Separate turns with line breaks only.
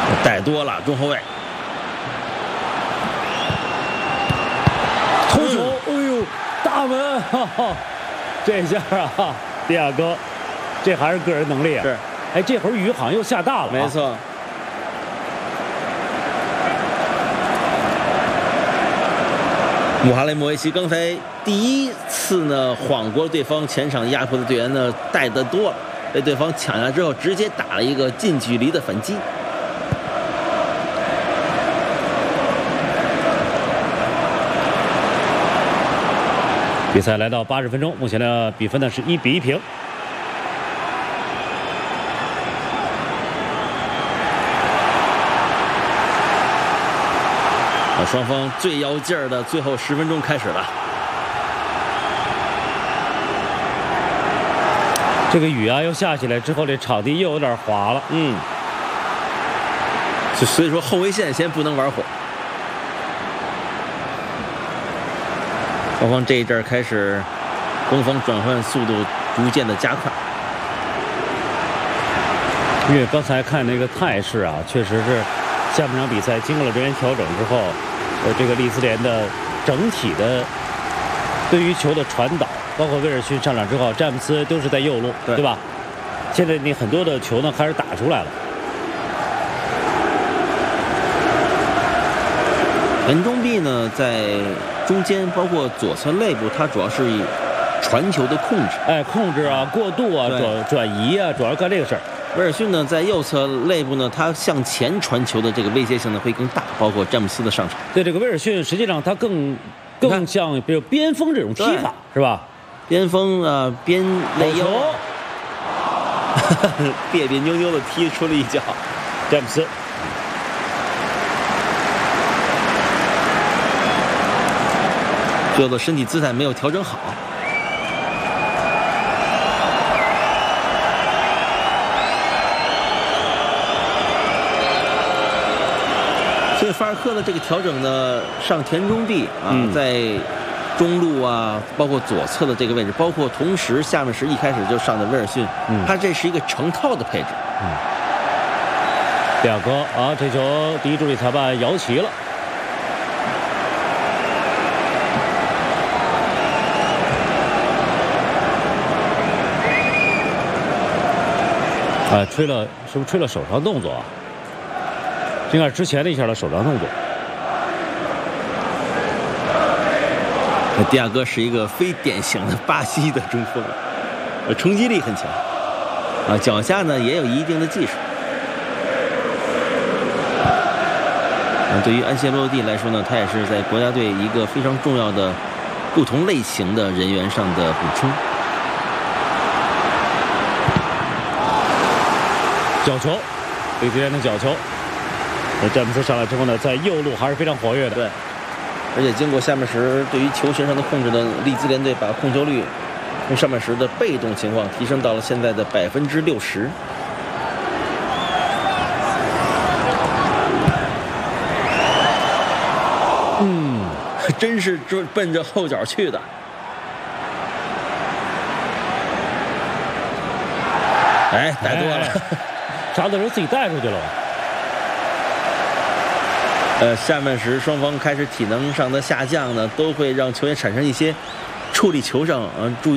带多了中后卫，
头球，哎呦，大门，哈哈，这下啊，迪亚哥，这还是个人能力啊。
是，
哎，这会儿雨好像又下大了。
没错。穆哈雷莫维奇刚才第一次呢晃过对方前场压迫的队员呢带得多了，被对方抢下之后直接打了一个近距离的反击。
比赛来到80分钟，目前的比分呢是1比1平。
双方最要劲儿的最后10分钟开始了。
这个雨啊又下起来之后，这场地又有点滑了。
所以说后卫线先不能玩火。双方这一阵开始，攻防转换速度逐渐的加快。
因为刚才看那个态势啊，确实是下半场比赛经过了人员调整之后，这个利兹联的整体的对于球的传导，包括威尔逊上场之后，詹姆斯都是在右路，对吧？现在你很多的球呢开始打出来了。
恩中壁呢在中间，包括左侧肋部，它主要是以传球的控制，
控制啊，过渡啊，转移啊，主要干这个事儿。
威尔逊呢在右侧肋部呢，他向前传球的这个威胁性呢会更大，包括詹姆斯的上场。
对，这个威尔逊实际上他更像比如边锋这种踢法，是吧？
边锋啊，边内腰，别别扭扭的踢出了一脚，
詹姆斯。
最后的身体姿态没有调整好。所以法尔克的这个调整呢，上田中壁啊，在中路啊，包括左侧的这个位置，包括同时下面是一开始就上的威尔逊，他这是一个成套的配置。
迪亚哥啊，这球第一助理裁判摇旗了。吹了，是不是吹了手上动作啊？这应该是之前的一下的手上动作。
迪亚哥是一个非典型的巴西的中锋，冲击力很强，脚下呢也有一定的技术。对于安切洛蒂来说呢，他也是在国家队一个非常重要的不同类型的人员上的补充。
角球，利兹联的角球。詹姆斯上来之后呢，在右路还是非常活跃的。
对，而且经过下半时对于球权上的控制的利兹联队，把控球率从上半时的被动情况提升到了现在的60%。真是奔着后脚去的。带多了。
啥的时候自己带出去了吧？
下半时双方开始体能上的下降呢，都会让球员产生一些处理球上注意